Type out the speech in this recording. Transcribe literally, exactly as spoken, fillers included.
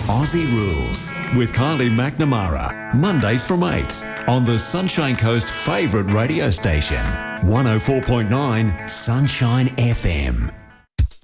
Aussie Rules with Kylie McNamara. Mondays from eight on the Sunshine Coast's favourite radio station, one oh four point nine Sunshine F M.